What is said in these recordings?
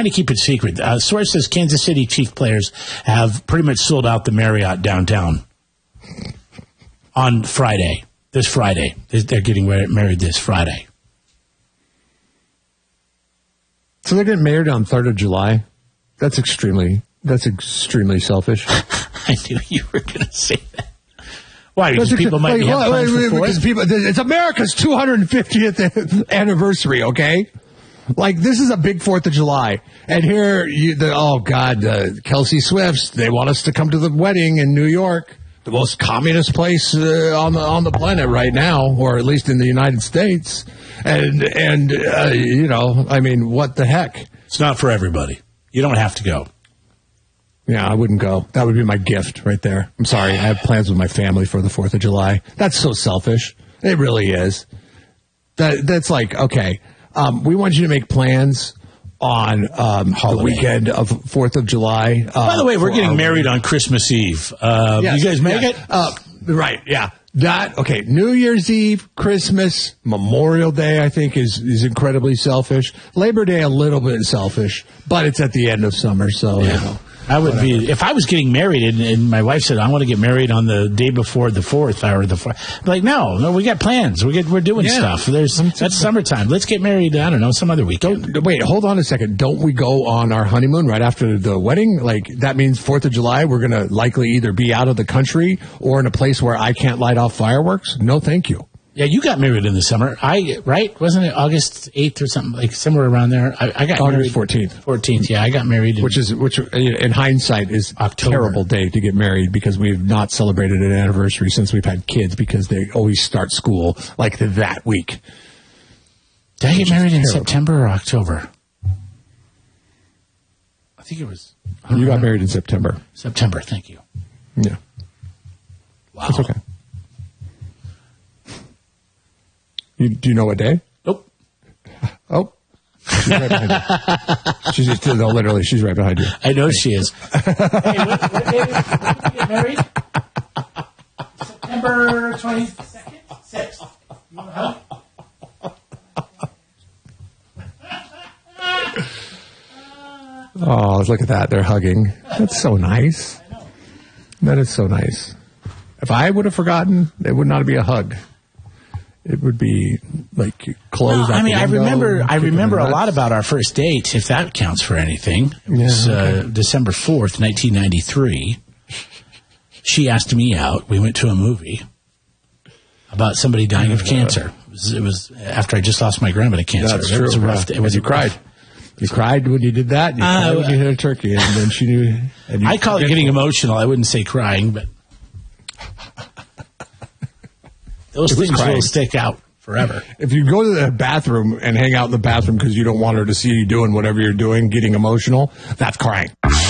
trying to keep it secret. Source says Kansas City Chief players have pretty much sold out the Marriott downtown on Friday. This Friday. They're getting married this Friday. So they're getting married on 3rd of July? That's extremely selfish. I knew you were going to say that. Why? Because people might be having plans for 4th? It's America's 250th anniversary, okay? Like, this is a big 4th of July. And here, Kelsey Swifts, they want us to come to the wedding in New York, the most communist place on the planet right now, or at least in the United States. And what the heck? It's not for everybody. You don't have to go. Yeah, I wouldn't go. That would be my gift right there. I'm sorry. I have plans with my family for the 4th of July. That's so selfish. It really is. That's like, okay, we want you to make plans on the weekend of 4th of July. By the way, we're getting married on Christmas Eve. Yes, you guys make it? Right, yeah. New Year's Eve, Christmas, Memorial Day, I think, is incredibly selfish. Labor Day, a little bit selfish, but it's at the end of summer, so, I would be, if I was getting married and my wife said, I want to get married on the day before the 4th or the 4th. I'm like, no, we got plans. We're doing stuff. That's summertime. Let's get married, I don't know, some other weekend. Wait, hold on a second. Don't we go on our honeymoon right after the wedding? Like, that means 4th of July, we're going to likely either be out of the country or in a place where I can't light off fireworks? No, thank you. Yeah, you got married in the summer. Right? Wasn't it August 8th or something, like somewhere around there? I got August married. 14th. 14th, yeah. I got married. Which in hindsight is a terrible day to get married because we've not celebrated an anniversary since we've had kids because they always start school like that week. Did I get married in September or October? I think it was. You got married in September. September, thank you. Yeah. Wow. That's okay. Do you know what day? Nope. Oh. She's right behind you. Literally, she's right behind you. I know she is. Hey, what day did you get married? September 22nd? 6th. You want to help? Oh, look at that. They're hugging. That's so nice. I know. That is so nice. If I would have forgotten, it would not be a hug. It would be like closed. Well, I remember a lot about our first date, if that counts for anything. It was December 4th, 1993. She asked me out. We went to a movie about somebody dying of cancer. It was after I just lost my grandma to cancer. That's true. It was a rough day. You cried. You cried when you did that. You cried when you hit a turkey, and then she knew. I call it getting emotional. I wouldn't say crying, but those things will stick out forever. If you go to the bathroom and hang out in the bathroom because you don't want her to see you doing whatever you're doing, getting emotional, that's crying.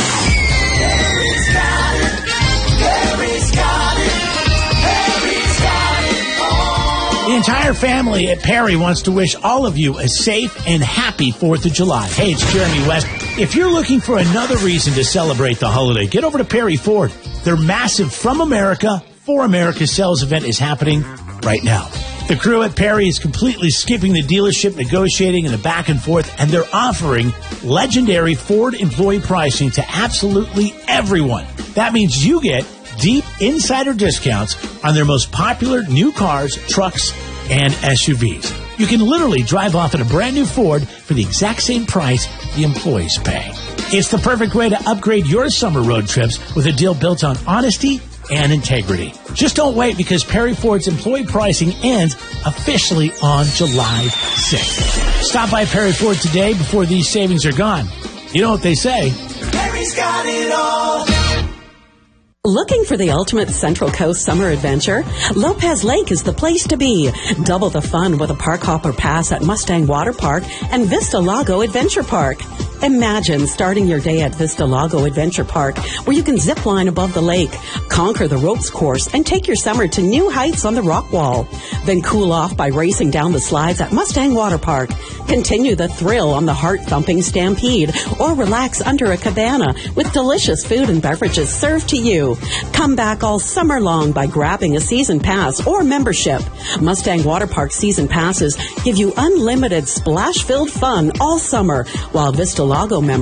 The entire family at Perry wants to wish all of you a safe and happy 4th of July. Hey, it's Jeremy West. If you're looking for another reason to celebrate the holiday, get over to Perry Ford. Their massive From America, for America sales event is happening right now. The crew at Perry is completely skipping the dealership negotiating and the back and forth, and they're offering legendary Ford employee pricing to absolutely everyone. That means you get deep insider discounts on their most popular new cars, trucks, and SUVs. You can literally drive off in a brand new Ford for the exact same price the employees pay. It's the perfect way to upgrade your summer road trips with a deal built on honesty and integrity. Just don't wait because Perry Ford's employee pricing ends officially on July 6th. Stop by Perry Ford today before these savings are gone. You know what they say. Perry's got it all. Looking for the ultimate Central Coast summer adventure? Lopez Lake is the place to be. Double the fun with a park hopper pass at Mustang Water Park and Vista Lago Adventure Park. Imagine starting your day at Vista Lago Adventure Park, where you can zip line above the lake, conquer the ropes course, and take your summer to new heights on the rock wall. Then cool off by racing down the slides at Mustang Water Park. Continue the thrill on the heart-thumping Stampede, or relax under a cabana with delicious food and beverages served to you. Come back all summer long by grabbing a season pass or membership. Mustang Water Park season passes give you unlimited splash-filled fun all summer, while Vista Lago members